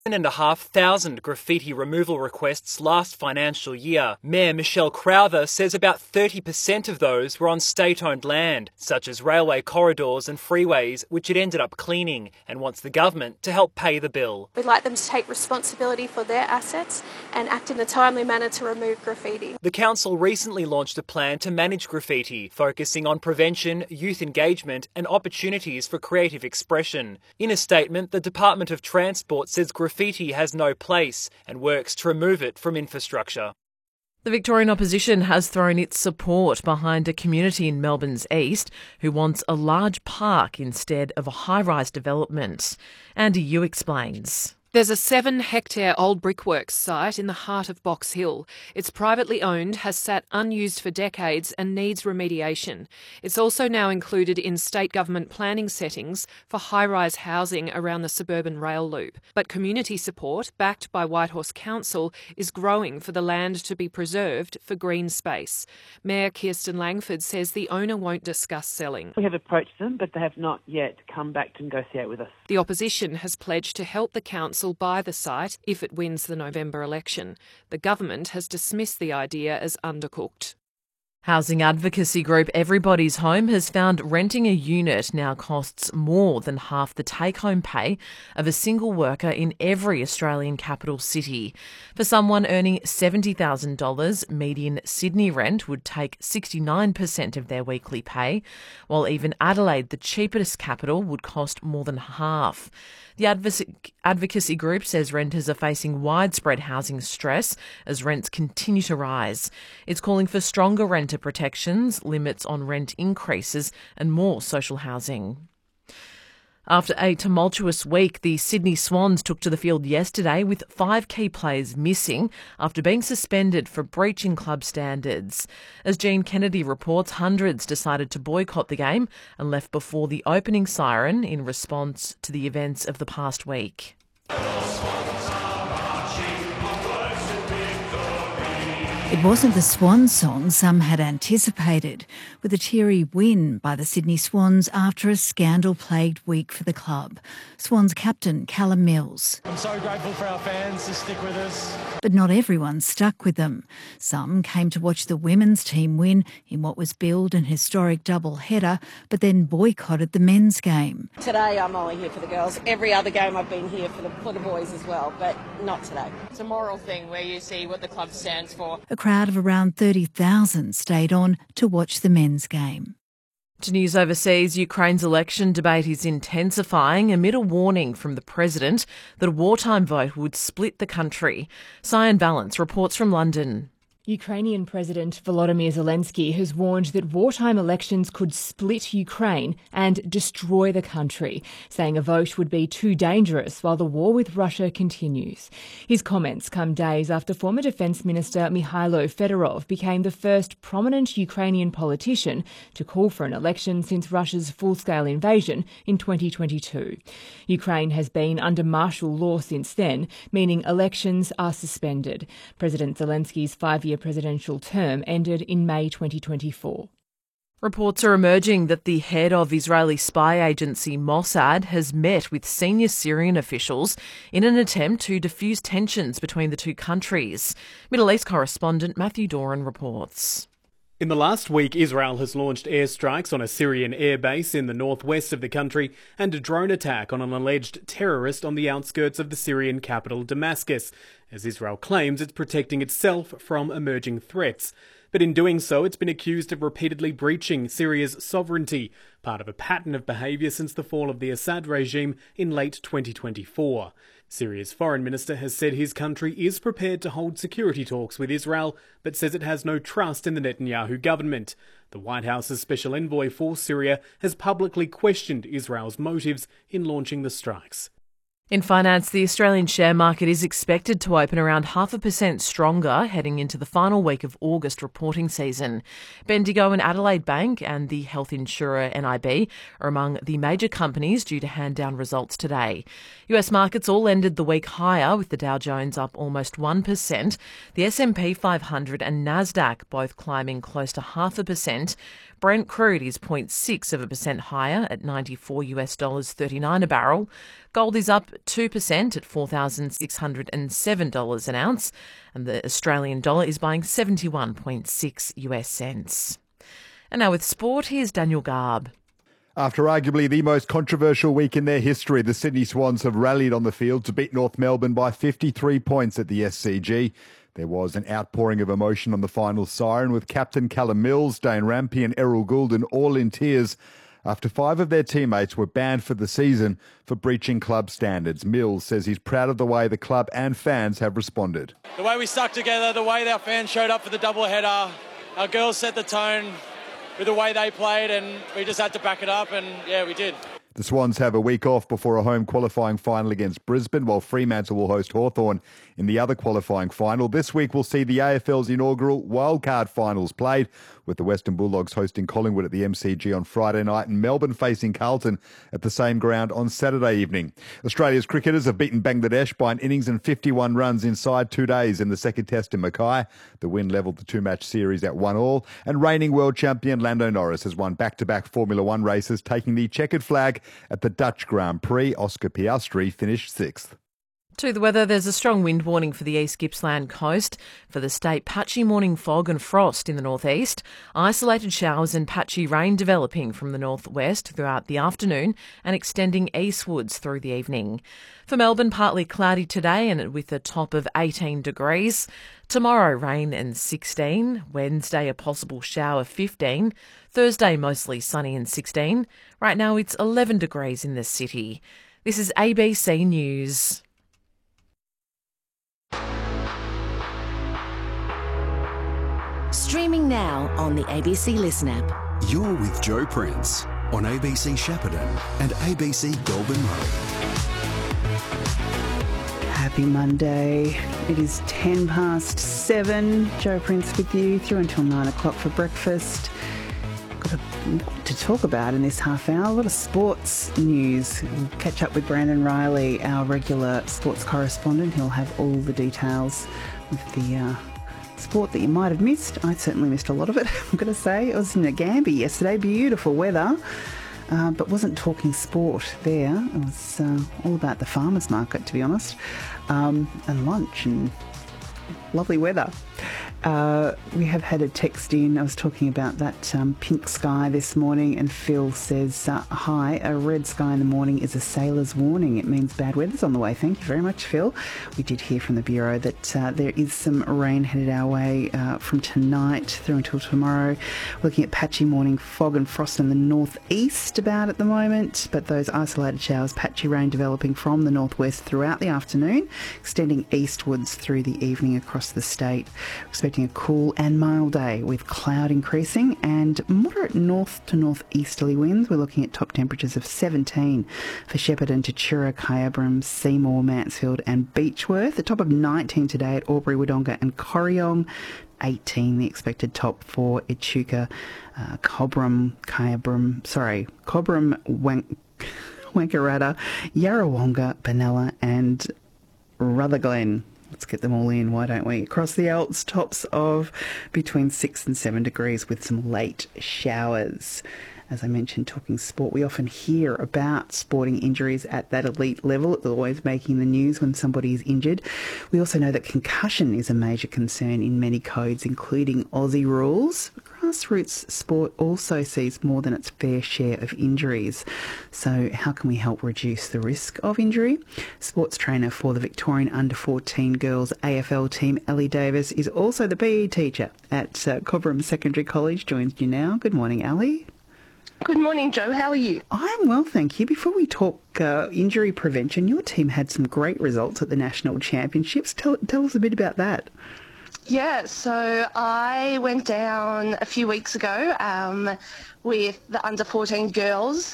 7,500 graffiti removal requests last financial year. Mayor Michelle Crowther says about 30% of those were on state-owned land, such as railway corridors and freeways, which it ended up cleaning, and wants the government to help pay the bill. We'd like them to take responsibility for their assets and act in a timely manner to remove graffiti. The council recently launched a plan to manage graffiti, focusing on prevention, youth engagement and opportunities for creative expression. In a statement, the Department of Transport says graffiti has no place and works to remove it from infrastructure. The Victorian opposition has thrown its support behind a community in Melbourne's east who wants a large park instead of a high-rise development. Andy Yu explains. There's a 7-hectare old brickworks site in the heart of Box Hill. It's privately owned, has sat unused for decades and needs remediation. It's also now included in state government planning settings for high-rise housing around the suburban rail loop. But community support, backed by Whitehorse Council, is growing for the land to be preserved for green space. Mayor Kirsten Langford says the owner won't discuss selling. We have approached them, but they have not yet come back to negotiate with us. The opposition has pledged to help the council buy the site if it wins the November election. The government has dismissed the idea as undercooked. Housing advocacy group Everybody's Home has found renting a unit now costs more than half the take-home pay of a single worker in every Australian capital city. For someone earning $70,000, median Sydney rent would take 69% of their weekly pay, while even Adelaide, the cheapest capital, would cost more than half. The advocacy group says renters are facing widespread housing stress as rents continue to rise. It's calling for stronger renter protections, limits on rent increases and more social housing. After a tumultuous week, the Sydney Swans took to the field yesterday with 5 key players missing after being suspended for breaching club standards. As Jean Kennedy reports, hundreds decided to boycott the game and left before the opening siren in response to the events of the past week. It wasn't the Swan song some had anticipated, with a teary win by the Sydney Swans after a scandal-plagued week for the club. Swans captain Callum Mills. I'm so grateful for our fans to stick with us. But not everyone stuck with them. Some came to watch the women's team win in what was billed an historic double-header, but then boycotted the men's game. Today I'm only here for the girls. Every other game I've been here for the boys as well, but not today. It's a moral thing where you see what the club stands for. A crowd of around 30,000 stayed on to watch the men's game. To news overseas, Ukraine's election debate is intensifying amid a warning from the president that a wartime vote would split the country. Cyan Balance reports from London. Ukrainian President Volodymyr Zelensky has warned that wartime elections could split Ukraine and destroy the country, saying a vote would be too dangerous while the war with Russia continues. His comments come days after former Defence Minister Mikhailo Fedorov became the first prominent Ukrainian politician to call for an election since Russia's full-scale invasion in 2022. Ukraine has been under martial law since then, meaning elections are suspended. President Zelensky's 5-year presidential term ended in May 2024. Reports are emerging that the head of Israeli spy agency Mossad has met with senior Syrian officials in an attempt to diffuse tensions between the two countries. Middle East correspondent Matthew Doran reports. In the last week, Israel has launched airstrikes on a Syrian airbase in the northwest of the country and a drone attack on an alleged terrorist on the outskirts of the Syrian capital Damascus, as Israel claims it's protecting itself from emerging threats. But in doing so, it's been accused of repeatedly breaching Syria's sovereignty, part of a pattern of behaviour since the fall of the Assad regime in late 2024. Syria's foreign minister has said his country is prepared to hold security talks with Israel, but says it has no trust in the Netanyahu government. The White House's special envoy for Syria has publicly questioned Israel's motives in launching the strikes. In finance, the Australian share market is expected to open around 0.5% stronger heading into the final week of August reporting season. Bendigo and Adelaide Bank and the health insurer NIB are among the major companies due to hand down results today. US markets all ended the week higher, with the Dow Jones up almost 1%, the S&P 500 and Nasdaq both climbing close to 0.5%. Brent crude is 0.6% higher at $94.39 a barrel. Gold is up 2% at $4,607 an ounce, and the Australian dollar is buying 71.6 US cents. And now with sport, here's Daniel Garb. After arguably the most controversial week in their history, the Sydney Swans have rallied on the field to beat North Melbourne by 53 points at the SCG. There was an outpouring of emotion on the final siren, with captain Callum Mills, Dane Rampe and Errol Goulden all in tears after 5 of their teammates were banned for the season for breaching club standards. Mills says he's proud of the way the club and fans have responded. The way we stuck together, the way our fans showed up for the doubleheader, our girls set the tone with the way they played, and we just had to back it up, and yeah, we did. The Swans have a week off before a home qualifying final against Brisbane, while Fremantle will host Hawthorn in the other qualifying final. This week we'll see the AFL's inaugural wildcard finals played, with the Western Bulldogs hosting Collingwood at the MCG on Friday night and Melbourne facing Carlton at the same ground on Saturday evening. Australia's cricketers have beaten Bangladesh by an innings and 51 runs inside 2 days in the second test in Mackay. The win levelled the 2-match series at 1-1, and reigning world champion Lando Norris has won back-to-back Formula One races, taking the checkered flag at the Dutch Grand Prix. Oscar Piastri finished 6th. To the weather, there's a strong wind warning for the East Gippsland coast. For the state, patchy morning fog and frost in the northeast. Isolated showers and patchy rain developing from the northwest throughout the afternoon and extending eastwards through the evening. For Melbourne, partly cloudy today and with a top of 18 degrees. Tomorrow, rain and 16. Wednesday, a possible shower, 15. Thursday, mostly sunny and 16. Right now, it's 11 degrees in the city. This is ABC News. Streaming now on the ABC Listen app. You're with Joe Prince on ABC Shepparton and ABC Goulburn Road. Happy Monday. It is 7:10. Joe Prince with you through until 9 o'clock for breakfast. Got to talk about in this half hour, a lot of sports news. We'll catch up with Brandon Riley, our regular sports correspondent. He'll have all the details of the sport that you might have missed. I certainly missed a lot of it, I'm going to say. I was in Nagambie yesterday, beautiful weather, but wasn't talking sport there. It was all about the farmers market, to be honest, and lunch and lovely weather. We have had a text in. I was talking about that pink sky this morning, and Phil says, hi, a red sky in the morning is a sailor's warning. It means bad weather's on the way. Thank you very much, Phil. We did hear from the Bureau that there is some rain headed our way from tonight through until tomorrow. Looking at patchy morning fog and frost in the northeast about at the moment, but those isolated showers, patchy rain developing from the northwest throughout the afternoon, extending eastwards through the evening across the state. Expecting a cool and mild day with cloud increasing and moderate north to northeasterly winds. We're looking at top temperatures of 17 for Shepparton, Tatura, Kyabram, Seymour, Mansfield and Beechworth. A top of 19 today at Albury, Wodonga and Corryong. 18 the expected top for Echuca, Cobram, Wangaratta, Yarrawonga, Benalla and Rutherglen. Let's get them all in, why don't we? Across the Alps, tops of between 6 and 7 degrees with some late showers. As I mentioned, talking sport, we often hear about sporting injuries at that elite level. It's always making the news when somebody is injured. We also know that concussion is a major concern in many codes, including Aussie rules. Grassroots sport also sees more than its fair share of injuries. So how can we help reduce the risk of injury? Sports trainer for the Victorian Under-14 girls AFL team, Ellie Davis, is also the PE teacher at Cobram Secondary College. Joins you now. Good morning, Ellie. Good morning, Joe. How are you? I'm well, thank you. Before we talk injury prevention, your team had some great results at the National Championships. Tell us a bit about that. Yeah, so I went down a few weeks ago with the under-14 girls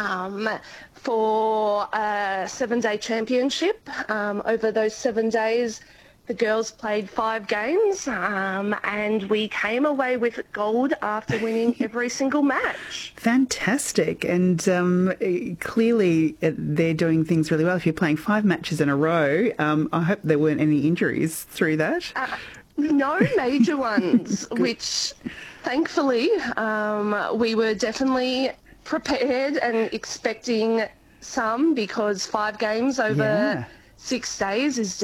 for a 7-day championship. Over those 7 days, the girls played 5 games and we came away with gold after winning every single match. Fantastic. And clearly they're doing things really well. If you're playing 5 matches in a row, I hope there weren't any injuries through that. No major ones, which thankfully we were definitely prepared and expecting some, because 5 games over 6 days is